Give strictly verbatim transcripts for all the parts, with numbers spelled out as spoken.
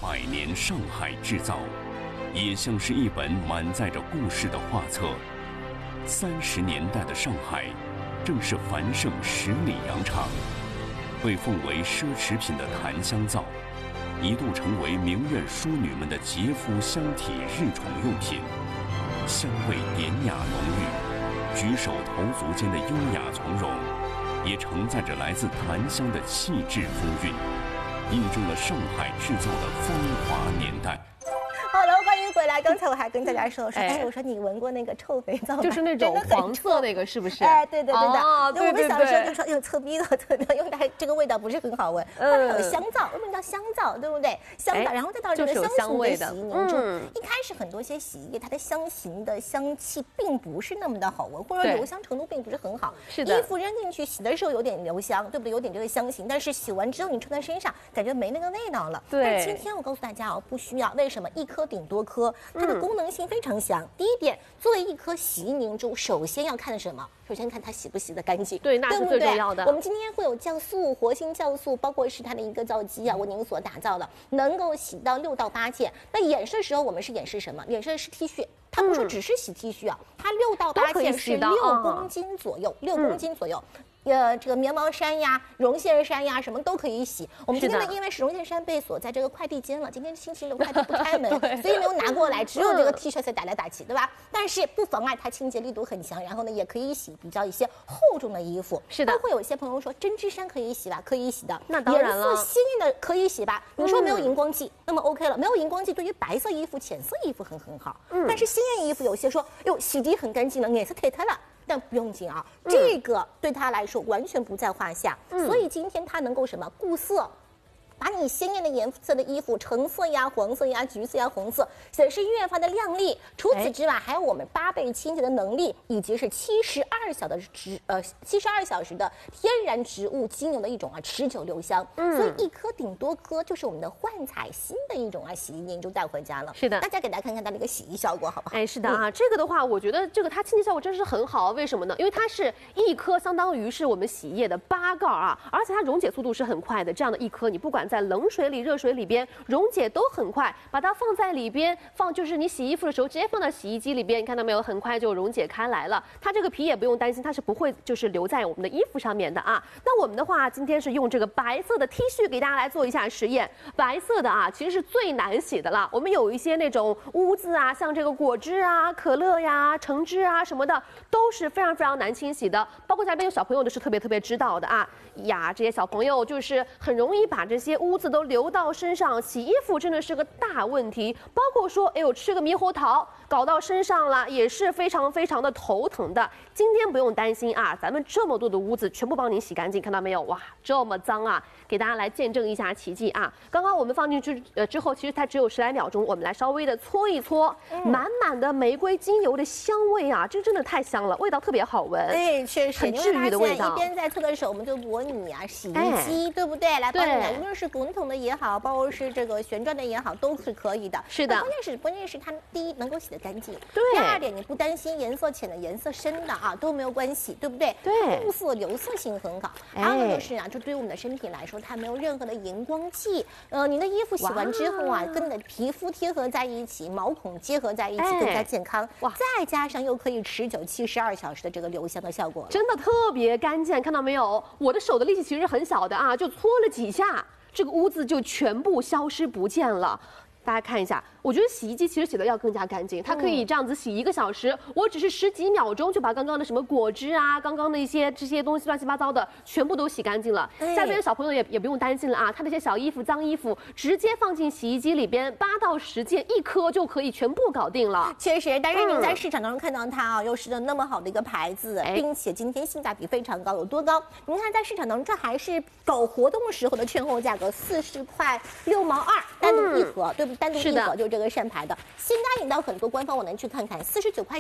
百年上海制造，也像是一本满载着故事的画册。三十年代的上海，正是繁盛十里洋场，被奉为奢侈品的檀香皂，一度成为名媛淑女们的洁肤香体日宠用品，香味典雅浓郁，举手投足间的优雅从容，也承载着来自檀香的气质风韵，印证了上海制造的风华年代。 好了，欢迎回来。刚才我还跟大家说说，哎，我说你闻过那个臭肥皂吗？ 就是那种黄色那个，是不是？ 哎，对对对的。 哦，对对对。 我们小时候就说，哎呦，臭逼了，特别，因为它这个味道不是很好闻。后来有香皂，为什么叫香皂？对不对？香皂，然后再到这个香型的洗衣凝珠。一开始很多些洗衣液，它的香型的香气并不是那么的好闻，或者留香程度并不是很好。 是的。 衣服扔进去洗的时候有点留香，对不对？有点这个香型，但是洗完之后你穿在身上，感觉没那个味道了。 对。 但是今天我告诉大家哦，不需要，为什么？一颗顶多颗。它的功能性非常强。嗯、第一点，作为一颗洗衣凝珠，首先要看什么？首先看它洗不洗得干净。 对，那是最重要的。 我们今天会有酵素、活性酵素，包括是它的一个皂基啊，为您所打造的，能够洗到六到八件。那演示的时候，我们是演示什么？演示的是 T 恤。它不是只是洗 T 恤啊，它六到八件是六公斤左右，六公斤左右。呃，这个棉毛衫呀、绒线衫呀，什么都可以洗。我们今天呢，因为是绒线衫被锁在这个快递间了，今天星期六快递不开门，所以没有拿过来，只有这个 T 恤才打来打去，对吧？但是不妨碍它清洁力度很强，然后呢，也可以洗比较一些厚重的衣服。 是的， 包括有些朋友说针织衫可以洗吧，可以洗的。 那当然了， 颜色鲜艳的可以洗吧？你说没有荧光剂，那么 OK 了。没有荧光剂，对于白色衣服、浅色衣服很很好。嗯，但是鲜艳衣服有些说，哟，洗涤很干净了，颜色褪褪了。但不用紧啊，嗯、这个对他来说完全不在话下。嗯、所以今天他能够什么固色，把你鲜艳的颜色的衣服，橙色呀、黄色呀、橘色呀、红色，显示越发的亮丽。除此之外，还有我们八倍清洁的能力，以及是七十二小的植呃七十二小时的天然植物精油的一种啊持久留香。嗯、所以一颗顶多颗就是我们的焕彩新的一种啊洗衣凝珠带回家了。 是的， 大家给大家看看它的一个洗衣效果，好不好？ 哎，是的啊，嗯、这个的话，我觉得这个它清洁效果真是很好。为什么呢？因为它是一颗相当于是我们洗衣液的八盖啊，而且它溶解速度是很快的。这样的一颗，你不管在冷水里、热水里边溶解都很快，把它放在里边放，就是你洗衣服的时候直接放到洗衣机里边，你看到没有？很快就溶解开来了。它这个皮也不用担心，它是不会就是留在我们的衣服上面的啊。那我们的话，今天是用这个白色的 T 恤给大家来做一下实验。白色的啊，其实是最难洗的了。我们有一些那种污渍啊，像这个果汁啊、可乐呀、橙汁啊什么的，都是非常非常难清洗的。包括家里边有小朋友的是特别特别知道的啊呀，这些小朋友就是很容易把这些污渍都流到身上，洗衣服真的是个大问题。包括说，哎呦，吃个猕猴桃搞到身上了，也是非常非常的头疼的。今天不用担心啊，咱们这么多的污渍全部帮您洗干净，看到没有？哇，这么脏啊！给大家来见证一下奇迹啊！刚刚我们放进去呃之后，其实它只有十来秒钟，我们来稍微的搓一搓，嗯、满满的玫瑰精油的香味啊，这真的太香了，味道特别好闻。 哎，确实， 很治愈的味道。 一边在搓的时候，我们就模拟啊洗衣机，哎、对不对？来帮你来，无论是滚筒的也好，包括是这个旋转的也好，都是可以的。 是的， 关键是关键是它第一能够洗得干净， 对。 第二点你不担心颜色浅的、颜色深的啊都没有关系，对不对？ 对。 固色留色性很好。还有呢就是啊，这对于我们的身体来说，它没有任何的荧光剂。呃，你的衣服洗完之后啊，跟你的皮肤贴合在一起，毛孔结合在一起，更加健康。哇！再加上又可以持久七十二小时的这个留香的效果， 真的特别干净。看到没有？我的手的力气其实很小的啊，就搓了几下，这个污渍就全部消失不见了。大家看一下，我觉得洗衣机其实洗的要更加干净，它可以这样子洗一个小时，我只是十几秒钟就把刚刚的什么果汁啊，刚刚的一些这些东西乱七八糟的全部都洗干净了。家里边的小朋友也也不用担心了啊，他那些小衣服、脏衣服直接放进洗衣机里边，八到十件一颗就可以全部搞定了。 确实，但是您在市场当中看到它啊，又是那么好的一个牌子，并且今天性价比非常高，有多高？您看在市场当中，这还是搞活动时候的券后价格，四十块六毛二，单独一盒，对不对？单独一盒就是这个善牌的，现在引到很多官方网站去看看，四十九块钱。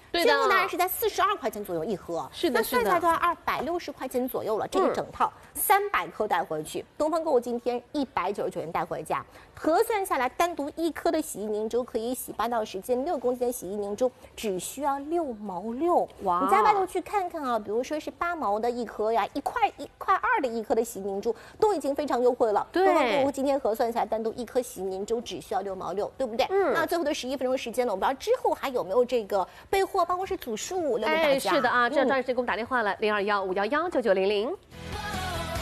对的现在当然是在四十二块钱左右一盒， 是的那算是的下来就要二百六十块钱左右了，这一整套三百颗带回去，东方购物今天一百九十九元带回家，核算下来单独一颗的洗衣凝珠可以洗八到十件，六公斤的洗衣凝珠只需要六毛六。 哇你在外头去看看啊，比如说是八毛的一颗呀，一块一块二的一颗的洗衣凝珠都已经非常优惠了。 对东方购物今天核算下来，单独一颗洗衣凝珠只需要六毛六，对不对？ 嗯那最后的十一分钟时间了，我不知道之后还有没有这个备货，包括是组数留给大哎， 家。 是的啊，这嗯段时间给我们打电话了，零二幺五幺幺九九零零。